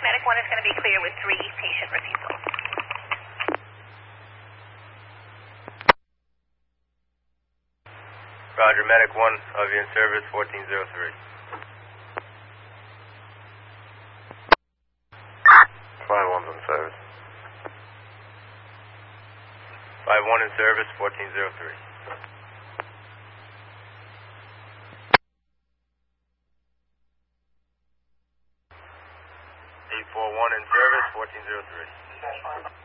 Medic 1 is going to be clear with 3 patient refusals. Roger, Medic 1, of you in service, 1403. 5-1's in service. 5-1 in service, 1403. 841 in service, 1403.